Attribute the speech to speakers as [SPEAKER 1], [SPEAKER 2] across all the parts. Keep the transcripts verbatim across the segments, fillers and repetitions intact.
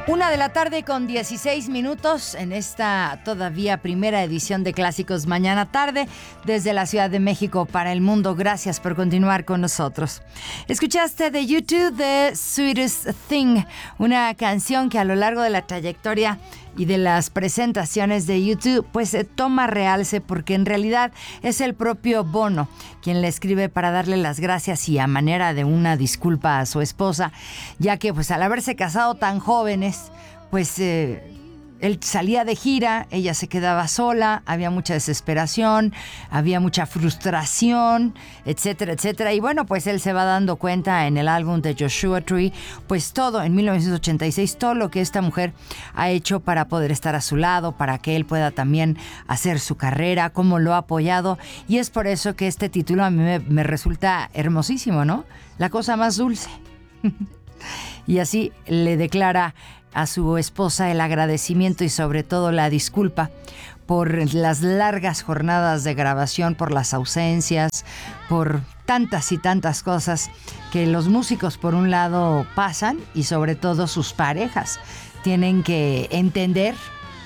[SPEAKER 1] Una de la tarde con dieciséis minutos en esta todavía primera edición de Clásicos Mañana Tarde desde la Ciudad de México para el mundo. Gracias por continuar con nosotros. Escuchaste de YouTube The Sweetest Thing, una canción que a lo largo de la trayectoria y de las presentaciones de YouTube pues se toma realce porque en realidad es el propio Bono quien le escribe para darle las gracias y a manera de una disculpa a su esposa, ya que pues al haberse casado tan jóvenes pues eh, él salía de gira, ella se quedaba sola, había mucha desesperación, había mucha frustración, etcétera, etcétera. Y bueno, pues él se va dando cuenta en el álbum de Joshua Tree, pues todo, en mil novecientos ochenta y seis, todo lo que esta mujer ha hecho para poder estar a su lado, para que él pueda también hacer su carrera, cómo lo ha apoyado. Y es por eso que este título a mí me, me resulta hermosísimo, ¿no? La cosa más dulce. Y así le declara a su esposa el agradecimiento y sobre todo la disculpa por las largas jornadas de grabación, por las ausencias, por tantas y tantas cosas que los músicos por un lado pasan y sobre todo sus parejas tienen que entender,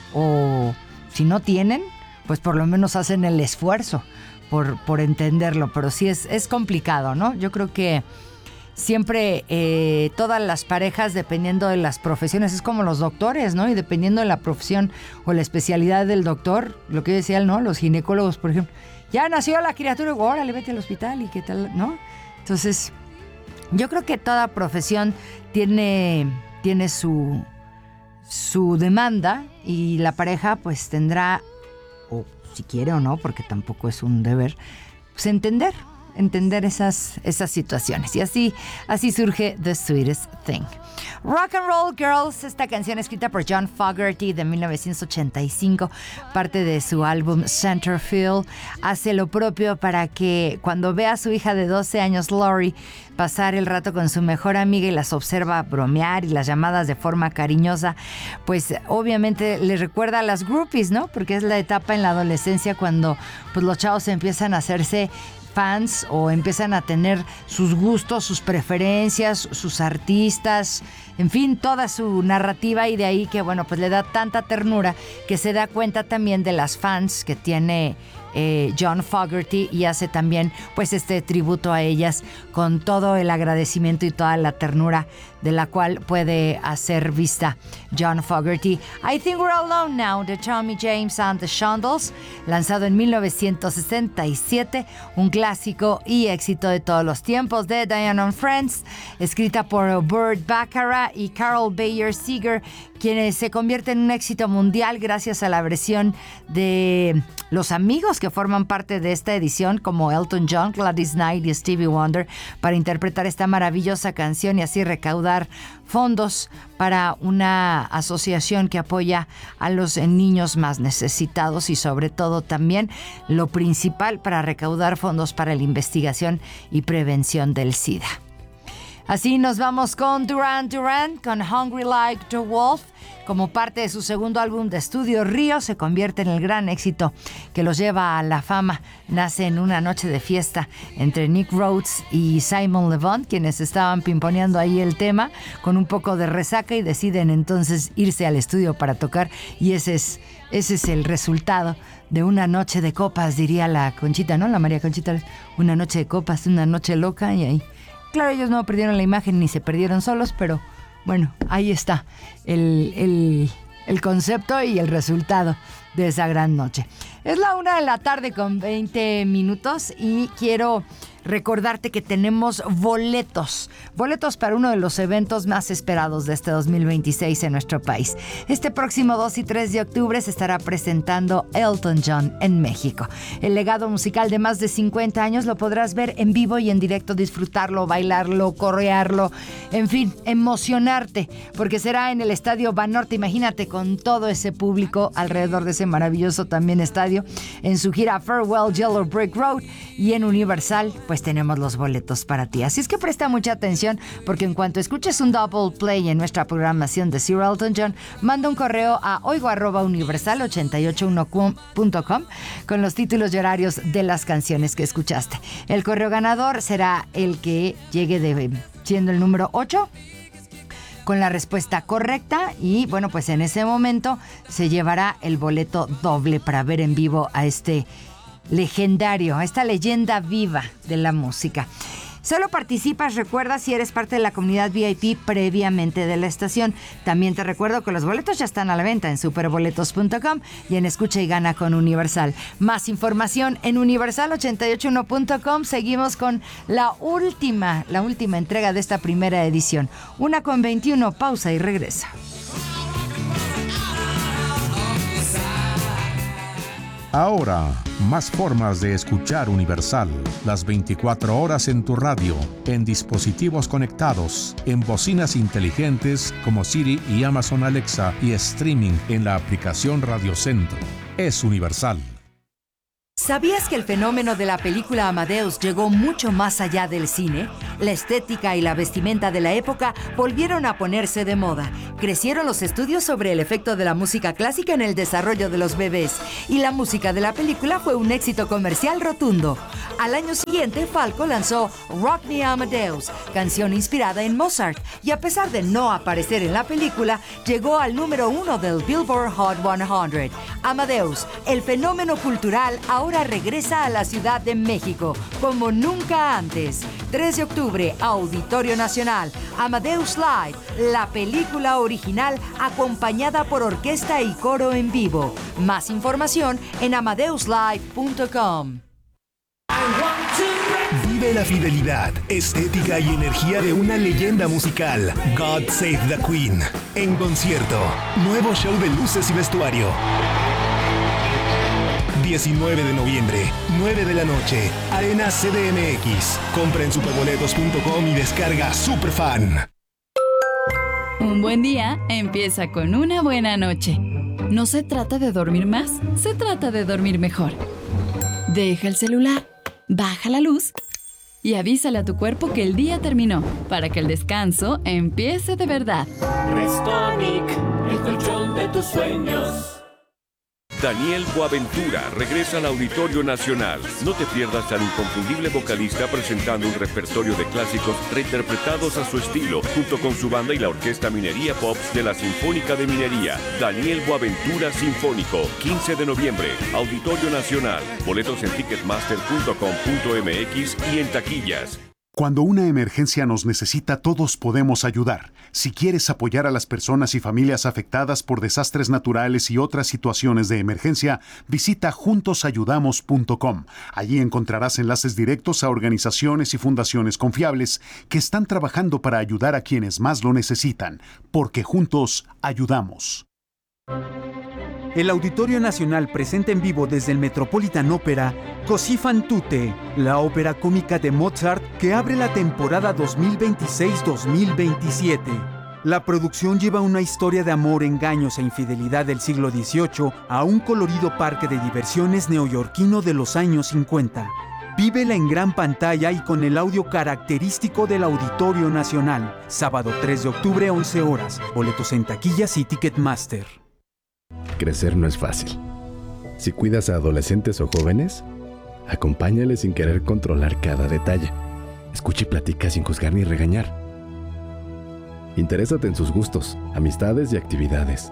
[SPEAKER 1] o si no tienen, pues por lo menos hacen el esfuerzo por, por entenderlo, pero sí es, es complicado, ¿no? Yo creo que siempre eh, todas las parejas, dependiendo de las profesiones, es como los doctores, ¿no? Y dependiendo de la profesión o la especialidad del doctor, lo que decía él, ¿no? Los ginecólogos, por ejemplo, ya nació la criatura, órale, vete al hospital y qué tal, ¿no? Entonces, yo creo que toda profesión tiene, tiene su, su demanda y la pareja pues tendrá, o si quiere o no, porque tampoco es un deber, pues entender. entender esas, esas situaciones. Y así, así surge The Sweetest Thing. Rock and Roll Girls, esta canción escrita por John Fogerty de mil novecientos ochenta y cinco, parte de su álbum Centerfield, hace lo propio para que cuando ve a su hija de doce años, Lori, pasar el rato con su mejor amiga y las observa bromear y las llamadas de forma cariñosa, pues obviamente le recuerda a las groupies, ¿no? Porque es la etapa en la adolescencia cuando pues, los chavos empiezan a hacerse fans o empiezan a tener sus gustos, sus preferencias, sus artistas, en fin, toda su narrativa, y de ahí que, bueno, pues le da tanta ternura que se da cuenta también de las fans que tiene eh, John Fogerty y hace también pues este tributo a ellas con todo el agradecimiento y toda la ternura de la cual puede hacer vista John Fogerty. I Think We're Alone Now de Tommy James and the Shondells, lanzado en mil novecientos sesenta y siete, un clásico y éxito de todos los tiempos de Diane and Friends, escrita por Burt Bacharach y Carol Bayer Seeger, quienes se convierte en un éxito mundial gracias a la versión de los amigos que forman parte de esta edición, como Elton John, Gladys Knight y Stevie Wonder, para interpretar esta maravillosa canción y así recaudar fondos para una asociación que apoya a los niños más necesitados y sobre todo también lo principal para recaudar fondos para la investigación y prevención del SIDA. Así nos vamos con Duran Duran, con Hungry Like the Wolf. Como parte de su segundo álbum de estudio, Río se convierte en el gran éxito que los lleva a la fama. Nace en una noche de fiesta entre Nick Rhodes y Simon Le Bon, quienes estaban pimponeando ahí el tema con un poco de resaca, y deciden entonces irse al estudio para tocar, y ese es, ese es el resultado de una noche de copas, diría la Conchita, ¿no? La María Conchita, una noche de copas, una noche loca, y ahí... Claro, ellos no perdieron la imagen ni se perdieron solos, pero bueno, ahí está el, el, el concepto y el resultado de esa gran noche. Es la una de la tarde con veinte minutos y quiero recordarte que tenemos boletos, boletos para uno de los eventos más esperados de este dos mil veintiséis en nuestro país. Este próximo dos y tres de octubre se estará presentando Elton John en México. El legado musical de más de cincuenta años lo podrás ver en vivo y en directo, disfrutarlo, bailarlo, correarlo, en fin, emocionarte, porque será en el Estadio Banorte. Imagínate, con todo ese público alrededor de ese maravilloso también estadio, en su gira Farewell Yellow Brick Road, y en Universal, pues tenemos los boletos para ti. Así es que presta mucha atención, porque en cuanto escuches un double play en nuestra programación de Sir Elton John, manda un correo a oigo arroba universal ochenta y ocho uno punto com con los títulos y horarios de las canciones que escuchaste. El correo ganador será el que llegue de, siendo el número ocho, con la respuesta correcta y bueno, pues en ese momento se llevará el boleto doble para ver en vivo a este legendario, a esta leyenda viva de la música. Solo participas, recuerda, si eres parte de la comunidad V I P previamente de la estación. También te recuerdo que los boletos ya están a la venta en superboletos punto com y en Escucha y Gana con Universal. Más información en universal ochenta y ocho uno punto com. Seguimos con la última, la última entrega de esta primera edición. Una con veintiuno, pausa y regresa.
[SPEAKER 2] Ahora, más formas de escuchar Universal. Las veinticuatro horas en tu radio, en dispositivos conectados, en bocinas inteligentes como Siri y Amazon Alexa y streaming en la aplicación Radio Centro. Es Universal.
[SPEAKER 1] ¿Sabías que el fenómeno de la película Amadeus llegó mucho más allá del cine? La estética y la vestimenta de la época volvieron a ponerse de moda. Crecieron los estudios sobre el efecto de la música clásica en el desarrollo de los bebés. Y la música de la película fue un éxito comercial rotundo. Al año siguiente, Falco lanzó Rock Me Amadeus, canción inspirada en Mozart. Y a pesar de no aparecer en la película, llegó al número uno del Billboard Hot cien. Amadeus, el fenómeno cultural, ahora Ahora regresa a la Ciudad de México, como nunca antes. tres de octubre, Auditorio Nacional, Amadeus Live, la película original acompañada por orquesta y coro en vivo. Más información en amadeus live punto com.
[SPEAKER 3] Vive la fidelidad, estética y energía de una leyenda musical, God Save the Queen, en concierto. Nuevo show de luces y vestuario. diecinueve de noviembre, nueve de la noche, Arena C D M X. Compra en superboletos punto com y descarga Superfan.
[SPEAKER 4] Un buen día empieza con una buena noche. No se trata de dormir más, se trata de dormir mejor. Deja el celular, baja la luz y avísale a tu cuerpo que el día terminó, para que el descanso empiece de verdad.
[SPEAKER 5] Restonic, el colchón de tus sueños.
[SPEAKER 6] Daniel Boaventura regresa al Auditorio Nacional. No te pierdas al inconfundible vocalista presentando un repertorio de clásicos reinterpretados a su estilo, junto con su banda y la Orquesta Minería Pops de la Sinfónica de Minería. Daniel Boaventura Sinfónico, quince de noviembre, Auditorio Nacional. Boletos en ticketmaster punto com punto m x y en taquillas.
[SPEAKER 7] Cuando una emergencia nos necesita, todos podemos ayudar. Si quieres apoyar a las personas y familias afectadas por desastres naturales y otras situaciones de emergencia, visita juntos ayudamos punto com. Allí encontrarás enlaces directos a organizaciones y fundaciones confiables que están trabajando para ayudar a quienes más lo necesitan, porque juntos ayudamos.
[SPEAKER 8] El Auditorio Nacional presenta en vivo desde el Metropolitan Opera Così fan tutte, la ópera cómica de Mozart que abre la temporada dos mil veintiséis dos mil veintisiete. La producción lleva una historia de amor, engaños e infidelidad del siglo dieciocho a un colorido parque de diversiones neoyorquino de los años cincuenta. Vívela en gran pantalla y con el audio característico del Auditorio Nacional. Sábado tres de octubre, once horas. Boletos en taquillas y Ticketmaster.
[SPEAKER 9] Crecer no es fácil. Si cuidas a adolescentes o jóvenes, acompáñales sin querer controlar cada detalle. Escucha y platica sin juzgar ni regañar. Interésate en sus gustos, amistades y actividades.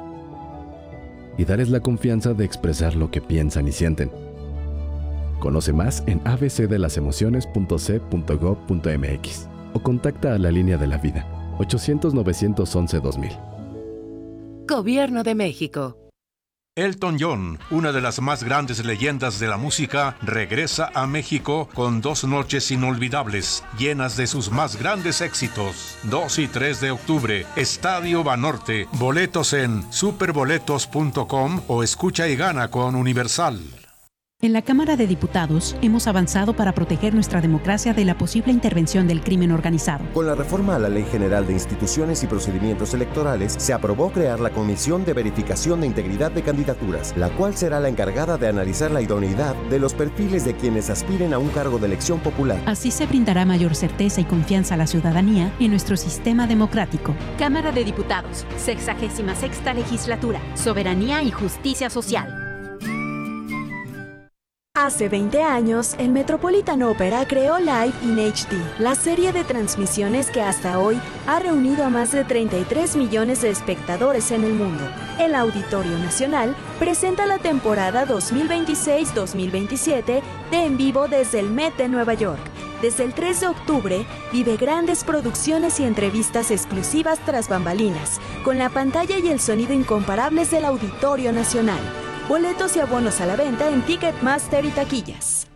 [SPEAKER 9] Y dales la confianza de expresar lo que piensan y sienten. Conoce más en a b c de las emociones punto c punto gov punto m x o contacta a la Línea de la Vida, ochocientos nueve once dos mil.
[SPEAKER 10] Gobierno de México.
[SPEAKER 2] Elton John, una de las más grandes leyendas de la música, regresa a México con dos noches inolvidables, llenas de sus más grandes éxitos. dos y tres de octubre, Estadio Banorte. Boletos en superboletos punto com o escucha y gana con Universal.
[SPEAKER 11] En la Cámara de Diputados hemos avanzado para proteger nuestra democracia de la posible intervención del crimen organizado.
[SPEAKER 12] Con la reforma a la Ley General de Instituciones y Procedimientos Electorales, se aprobó crear la Comisión de Verificación de Integridad de Candidaturas, la cual será la encargada de analizar la idoneidad de los perfiles de quienes aspiren a un cargo de elección popular.
[SPEAKER 11] Así se brindará mayor certeza y confianza a la ciudadanía en nuestro sistema democrático.
[SPEAKER 13] Cámara de Diputados, sexagésima sexta legislatura, Soberanía y Justicia Social.
[SPEAKER 14] Hace veinte años, el Metropolitan Opera creó Live in H D, la serie de transmisiones que hasta hoy ha reunido a más de treinta y tres millones de espectadores en el mundo. El Auditorio Nacional presenta la temporada dos mil veintiséis dos mil veintisiete de En Vivo desde el Met de Nueva York. Desde el tres de octubre, vive grandes producciones y entrevistas exclusivas tras bambalinas, con la pantalla y el sonido incomparables del Auditorio Nacional. Boletos y abonos a la venta en Ticketmaster y taquillas.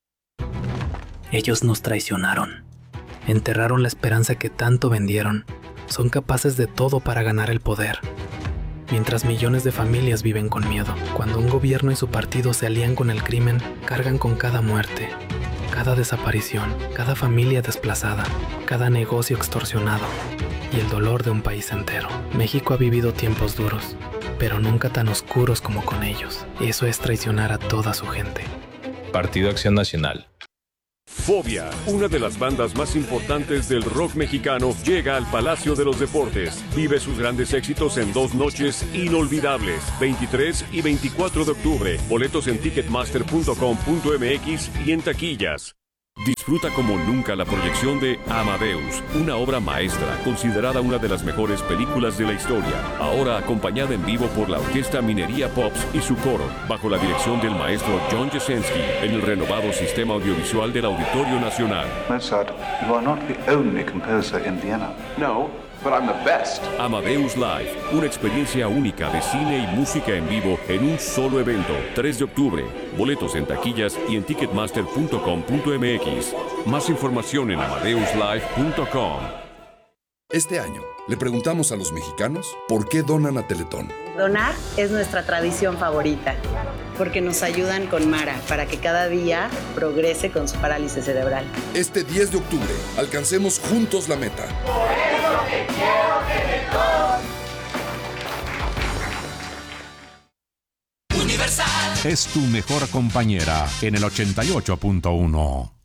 [SPEAKER 15] Ellos nos traicionaron. Enterraron la esperanza que tanto vendieron. Son capaces de todo para ganar el poder. Mientras millones de familias viven con miedo. Cuando un gobierno y su partido se alían con el crimen, cargan con cada muerte, cada desaparición, cada familia desplazada, cada negocio extorsionado y el dolor de un país entero. México ha vivido tiempos duros, pero nunca tan oscuros como con ellos. Eso es traicionar a toda su gente.
[SPEAKER 16] Partido Acción Nacional.
[SPEAKER 6] Fobia, una de las bandas más importantes del rock mexicano, llega al Palacio de los Deportes. Vive sus grandes éxitos en dos noches inolvidables, veintitrés y veinticuatro de octubre. Boletos en ticketmaster punto com punto m x y en taquillas. Disfruta como nunca la proyección de Amadeus, una obra maestra considerada una de las mejores películas de la historia. Ahora acompañada en vivo por la Orquesta Minería Pops y su coro, bajo la dirección del maestro John Jasenski, en el renovado sistema audiovisual del Auditorio Nacional.
[SPEAKER 17] Mozart, you are not the only composer in Vienna.
[SPEAKER 6] No, but I'm the best. Amadeus Live, una experiencia única de cine y música en vivo en un solo evento. tres de octubre. Boletos en taquillas y en ticketmaster punto com punto m x. Más información en amadeus live punto com.
[SPEAKER 18] Este año le preguntamos a los mexicanos por qué donan a Teletón.
[SPEAKER 19] Donar es nuestra tradición favorita, porque nos ayudan con Mara para que cada día progrese con su parálisis cerebral.
[SPEAKER 18] Este diez de octubre, alcancemos juntos la meta.
[SPEAKER 5] Por eso te quiero, Teletón.
[SPEAKER 2] Es tu mejor compañera en el ochenta y ocho punto uno.